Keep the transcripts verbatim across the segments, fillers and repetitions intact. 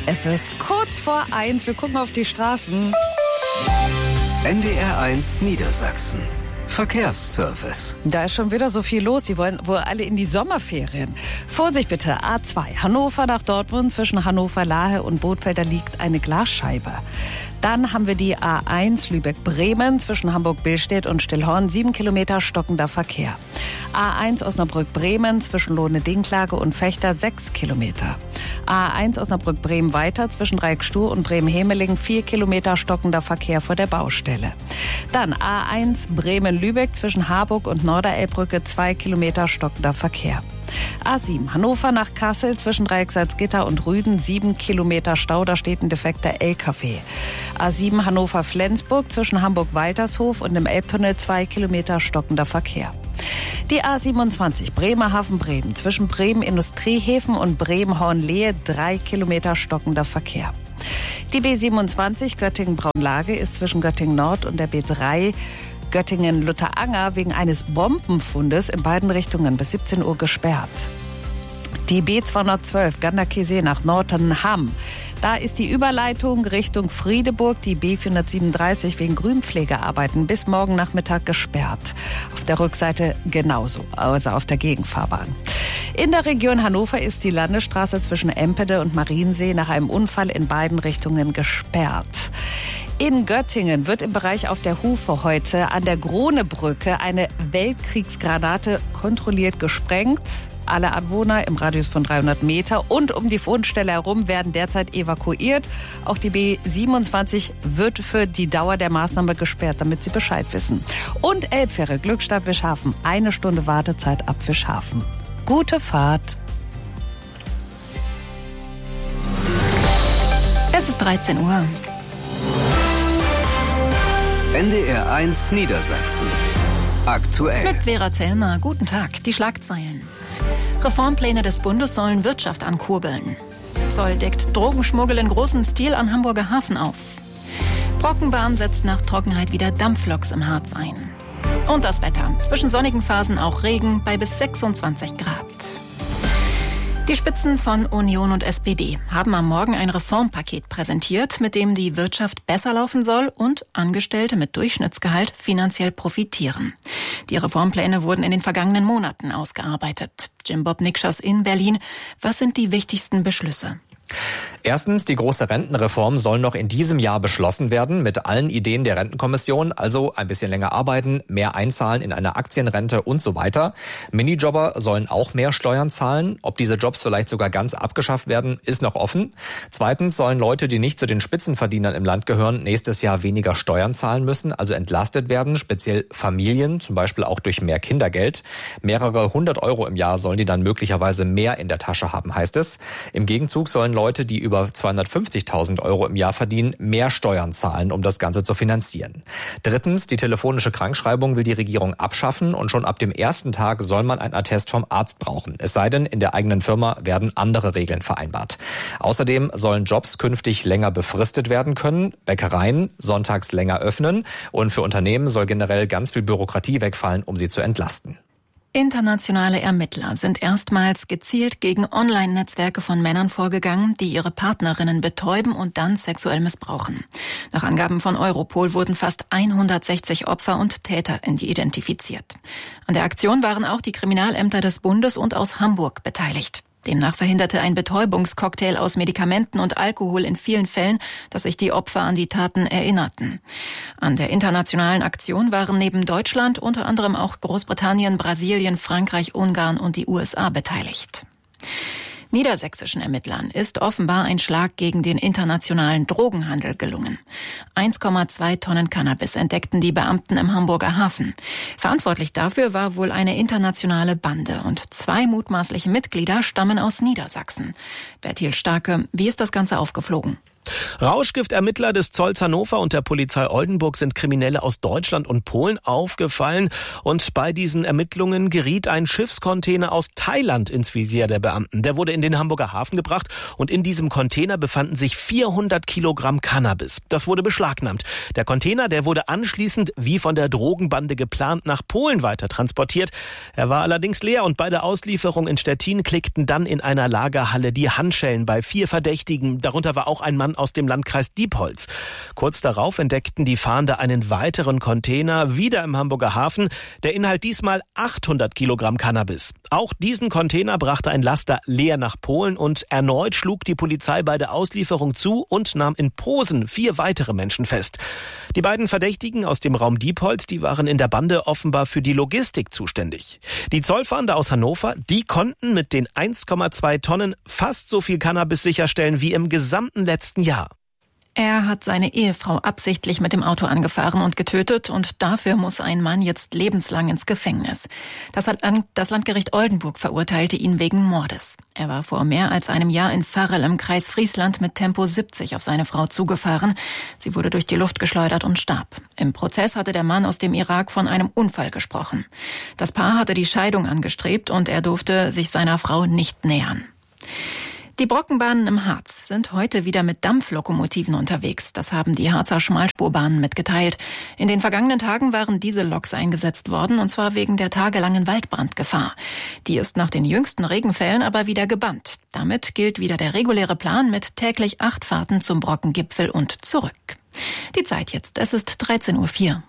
Es ist kurz vor eins. Wir gucken auf die Straßen. N D R eins Niedersachsen. Verkehrsservice. Da ist schon wieder so viel los. Sie wollen wohl alle in die Sommerferien. Vorsicht bitte, A zwei. Hannover nach Dortmund. Zwischen Hannover-Lahe und Bothfeld, da liegt eine Glasscheibe. Dann haben wir die A eins Lübeck-Bremen zwischen Hamburg-Billstedt und Stillhorn. Sieben Kilometer stockender Verkehr. A eins Osnabrück-Bremen zwischen Lohne-Dinklage und Fechter. Sechs Kilometer. A eins Osnabrück-Bremen weiter zwischen Dreieckstuhl und Bremen-Hemeling. Vier Kilometer stockender Verkehr vor der Baustelle. Dann A eins Bremen-Lübeck zwischen Harburg und Norderelbbrücke. Zwei Kilometer stockender Verkehr. A sieben Hannover nach Kassel zwischen Dreieck Salzgitter und Rüden. Sieben Kilometer Stau, da steht ein defekter L K W. A sieben Hannover-Flensburg zwischen Hamburg-Waltershof und im Elbtunnel. Zwei Kilometer stockender Verkehr. Die A siebenundzwanzig Bremerhaven-Bremen zwischen Bremen-Industriehäfen und Bremen-Hornlehe. Drei Kilometer stockender Verkehr. Die B siebenundzwanzig Göttingen-Braunlage ist zwischen Göttingen-Nord und der B drei Göttingen-Lutteranger wegen eines Bombenfundes in beiden Richtungen bis siebzehn Uhr gesperrt. Die B zweihundertzwölf Ganderkesee nach Nortenham. Da ist die Überleitung Richtung Friedeburg, die B vierhundertsiebenunddreißig wegen Grünpflegearbeiten bis morgen Nachmittag gesperrt. Auf der Rückseite genauso, also auf der Gegenfahrbahn. In der Region Hannover ist die Landesstraße zwischen Empede und Mariensee nach einem Unfall in beiden Richtungen gesperrt. In Göttingen wird im Bereich auf der Hufe heute an der Gronebrücke eine Weltkriegsgranate kontrolliert gesprengt. Alle Anwohner im Radius von dreihundert Meter und um die Fundstelle herum werden derzeit evakuiert. Auch die B siebenundzwanzig wird für die Dauer der Maßnahme gesperrt, damit Sie Bescheid wissen. Und Elbfähre Glückstadt Fischhafen. Eine Stunde Wartezeit ab Fischhafen. Gute Fahrt. Es ist dreizehn Uhr. N D R eins Niedersachsen. Aktuell. Mit Vera Zellmer. Guten Tag. Die Schlagzeilen. Reformpläne des Bundes sollen Wirtschaft ankurbeln. Zoll deckt Drogenschmuggel in großem Stil an Hamburger Hafen auf. Brockenbahn setzt nach Trockenheit wieder Dampfloks im Harz ein. Und das Wetter. Zwischen sonnigen Phasen auch Regen bei bis sechsundzwanzig Grad. Die Spitzen von Union und S P D haben am Morgen ein Reformpaket präsentiert, mit dem die Wirtschaft besser laufen soll und Angestellte mit Durchschnittsgehalt finanziell profitieren. Die Reformpläne wurden in den vergangenen Monaten ausgearbeitet. Jim Bob Nikschas in Berlin. Was sind die wichtigsten Beschlüsse? Erstens, die große Rentenreform soll noch in diesem Jahr beschlossen werden mit allen Ideen der Rentenkommission, also ein bisschen länger arbeiten, mehr einzahlen in eine Aktienrente und so weiter. Minijobber sollen auch mehr Steuern zahlen. Ob diese Jobs vielleicht sogar ganz abgeschafft werden, ist noch offen. Zweitens sollen Leute, die nicht zu den Spitzenverdienern im Land gehören, nächstes Jahr weniger Steuern zahlen müssen, also entlastet werden, speziell Familien, zum Beispiel auch durch mehr Kindergeld. Mehrere hundert Euro im Jahr sollen die dann möglicherweise mehr in der Tasche haben, heißt es. Im Gegenzug sollen Leute, die über zweihundertfünfzigtausend Euro im Jahr verdienen, mehr Steuern zahlen, um das Ganze zu finanzieren. Drittens, die telefonische Krankschreibung will die Regierung abschaffen und schon ab dem ersten Tag soll man einen Attest vom Arzt brauchen. Es sei denn, in der eigenen Firma werden andere Regeln vereinbart. Außerdem sollen Jobs künftig länger befristet werden können, Bäckereien sonntags länger öffnen und für Unternehmen soll generell ganz viel Bürokratie wegfallen, um sie zu entlasten. Internationale Ermittler sind erstmals gezielt gegen Online-Netzwerke von Männern vorgegangen, die ihre Partnerinnen betäuben und dann sexuell missbrauchen. Nach Angaben von Europol wurden fast hundertsechzig Opfer und Täter identifiziert. An der Aktion waren auch die Kriminalämter des Bundes und aus Hamburg beteiligt. Demnach verhinderte ein Betäubungscocktail aus Medikamenten und Alkohol in vielen Fällen, dass sich die Opfer an die Taten erinnerten. An der internationalen Aktion waren neben Deutschland unter anderem auch Großbritannien, Brasilien, Frankreich, Ungarn und die U S A beteiligt. Niedersächsischen Ermittlern ist offenbar ein Schlag gegen den internationalen Drogenhandel gelungen. eins Komma zwei Tonnen Cannabis entdeckten die Beamten im Hamburger Hafen. Verantwortlich dafür war wohl eine internationale Bande und zwei mutmaßliche Mitglieder stammen aus Niedersachsen. Bertil Starke, wie ist das Ganze aufgeflogen? Rauschgiftermittler des Zolls Hannover und der Polizei Oldenburg sind Kriminelle aus Deutschland und Polen aufgefallen. Und bei diesen Ermittlungen geriet ein Schiffscontainer aus Thailand ins Visier der Beamten. Der wurde in den Hamburger Hafen gebracht und in diesem Container befanden sich vierhundert Kilogramm Cannabis. Das wurde beschlagnahmt. Der Container, der wurde anschließend, wie von der Drogenbande geplant, nach Polen weiter transportiert. Er war allerdings leer und bei der Auslieferung in Stettin klickten dann in einer Lagerhalle die Handschellen bei vier Verdächtigen. Darunter war auch ein Mann aus dem Landkreis Diepholz. Kurz darauf entdeckten die Fahnder einen weiteren Container, wieder im Hamburger Hafen. Der Inhalt diesmal achthundert Kilogramm Cannabis. Auch diesen Container brachte ein Laster leer nach Polen und erneut schlug die Polizei bei der Auslieferung zu und nahm in Posen vier weitere Menschen fest. Die beiden Verdächtigen aus dem Raum Diepholz, die waren in der Bande offenbar für die Logistik zuständig. Die Zollfahnder aus Hannover, die konnten mit den eins Komma zwei Tonnen fast so viel Cannabis sicherstellen wie im gesamten letzten Jahr. Er hat seine Ehefrau absichtlich mit dem Auto angefahren und getötet und dafür muss ein Mann jetzt lebenslang ins Gefängnis. Das, hat an, das Landgericht Oldenburg verurteilte ihn wegen Mordes. Er war vor mehr als einem Jahr in Varel im Kreis Friesland mit Tempo siebzig auf seine Frau zugefahren. Sie wurde durch die Luft geschleudert und starb. Im Prozess hatte der Mann aus dem Irak von einem Unfall gesprochen. Das Paar hatte die Scheidung angestrebt und er durfte sich seiner Frau nicht nähern. Die Brockenbahnen im Harz sind heute wieder mit Dampflokomotiven unterwegs. Das haben die Harzer Schmalspurbahnen mitgeteilt. In den vergangenen Tagen waren diese Loks eingesetzt worden, und zwar wegen der tagelangen Waldbrandgefahr. Die ist nach den jüngsten Regenfällen aber wieder gebannt. Damit gilt wieder der reguläre Plan mit täglich acht Fahrten zum Brockengipfel und zurück. Die Zeit jetzt, es ist dreizehn Uhr vier.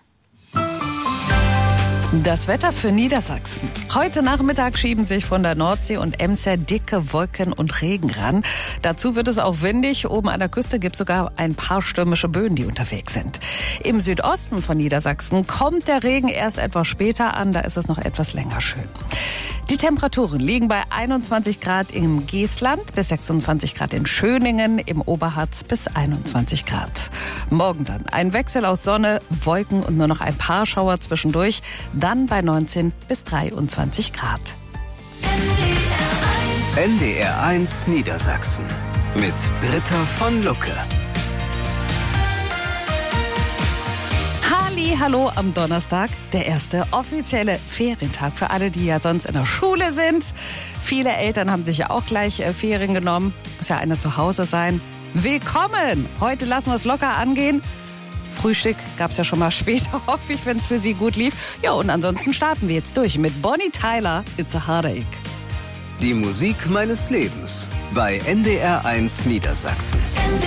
Das Wetter für Niedersachsen. Heute Nachmittag schieben sich von der Nordsee und Emser dicke Wolken und Regen ran. Dazu wird es auch windig. Oben an der Küste gibt es sogar ein paar stürmische Böen, die unterwegs sind. Im Südosten von Niedersachsen kommt der Regen erst etwas später an. Da ist es noch etwas länger schön. Die Temperaturen liegen bei einundzwanzig Grad im Geestland, bis sechsundzwanzig Grad in Schöningen, im Oberharz bis einundzwanzig Grad. Morgen dann ein Wechsel aus Sonne, Wolken und nur noch ein paar Schauer zwischendurch, dann bei neunzehn bis dreiundzwanzig Grad. N D R eins Niedersachsen mit Britta von Lucke. Hallo am Donnerstag, der erste offizielle Ferientag für alle, die ja sonst in der Schule sind. Viele Eltern haben sich ja auch gleich äh, Ferien genommen. Muss ja einer zu Hause sein. Willkommen! Heute lassen wir es locker angehen. Frühstück gab es ja schon mal später, hoffe ich, wenn es für Sie gut lief. Ja, und ansonsten starten wir jetzt durch mit Bonnie Tyler, It's a Heartache. Die Musik meines Lebens bei N D R eins Niedersachsen.